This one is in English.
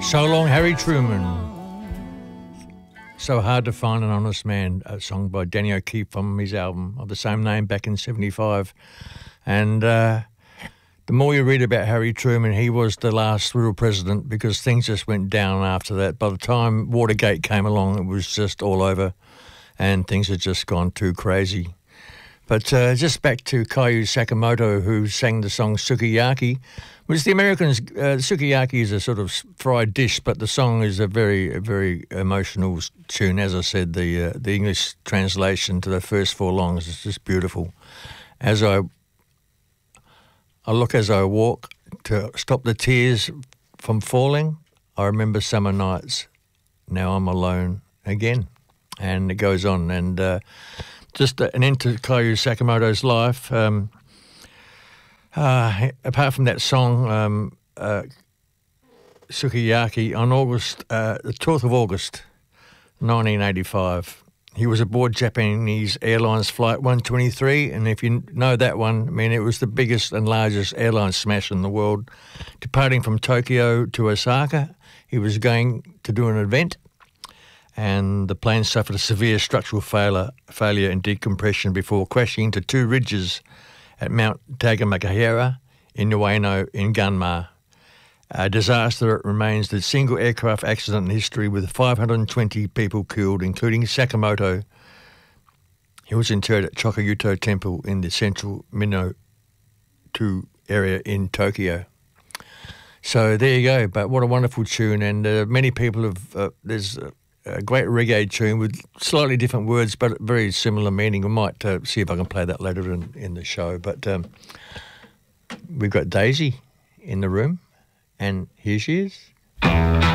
So Long, Harry Truman. So Hard to Find an Honest Man, a song by Danny O'Keefe from his album of the same name back in 75. And the more you read about Harry Truman, he was the last real president because things just went down after that. By the time Watergate came along, it was just all over and things had just gone too crazy. But just back to Kaiju Sakamoto, who sang the song Sukiyaki, which the Americans, sukiyaki is a sort of fried dish, but the song is a very, very emotional tune. As I said, the English translation to the first four lines is just beautiful. As I look as I walk to stop the tears from falling, I remember summer nights. Now I'm alone again. And it goes on. And just an end to Kaiju Sakamoto's life. Apart from that song, Sukiyaki, on the 12th of August, 1985, he was aboard Japanese Airlines Flight 123, and if you know that one, I mean, it was the biggest and largest airline smash in the world. Departing from Tokyo to Osaka, he was going to do an event, and the plane suffered a severe structural failure and decompression before crashing into two ridges at Mount Tagamakahara in Ueno in Gunma. A disaster that remains the single aircraft accident in history with 520 people killed, including Sakamoto. He was interred at Chokuyuto Temple in the central Minoto area in Tokyo. So there you go, but what a wonderful tune, and many people have, there's a great reggae tune with slightly different words but very similar meaning. We might see if I can play that later in the show. But we've got Daisy in the room, and here she is.